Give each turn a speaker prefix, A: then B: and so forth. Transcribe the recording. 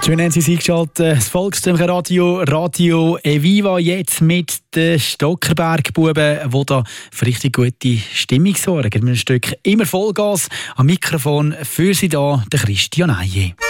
A: Schön haben Sie sich eingeschaltet. Das Volksstimmradio Radio Eviva jetzt mit den Stockerberg-Buben, die da für richtig gute Stimmung sorgen. Mit einem Stück «Immer Vollgas». Am Mikrofon für Sie da, der Christian Eije.